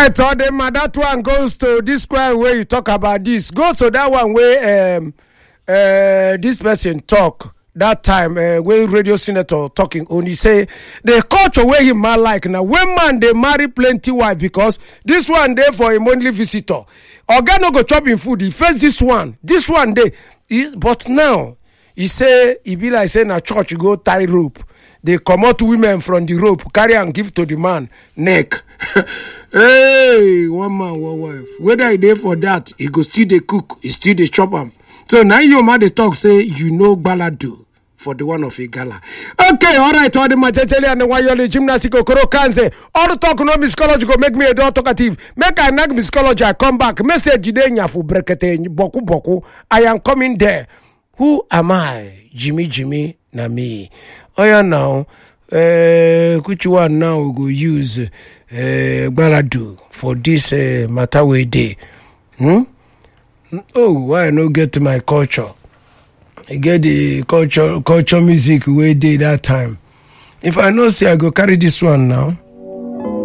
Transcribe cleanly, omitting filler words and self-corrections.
right, Odema, that one goes to this square where you talk about this. Go to that one where this person talk that time when radio senator talking only say the culture where he man like now when man they marry plenty wife because this one there for a monthly visitor. Oga no go chop in food. He first this one day. But now he say he be like say na church you go tie rope. They come out women from the rope, carry and give to the man neck. Hey, one man, one wife. Whether he there for that, he go still the cook, he still the chop am. So now your man they talk say you know baladu for the one of a gala. Okay, all right. All the machacheli and the wayoli gymnastic okoro kanse. All the talk no miscology go make me a door talkative. Make I nag miscology. I come back. Message idenya for brekete boku. I am coming there. Who am I? Jimmy na me. Oh yeah now. Which one now we go use baladu for this matter we day? Oh, why no get to my culture? I get the culture music we did that time. If I know say I go carry this one now.